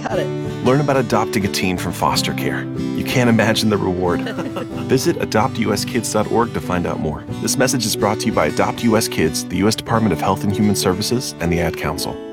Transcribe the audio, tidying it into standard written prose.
got it. Learn about adopting a teen from foster care. You can't imagine the reward. Visit adoptuskids.org to find out more. This message is brought to you by Adopt US Kids, the U.S. Department of Health and Human Services, and the Ad Council.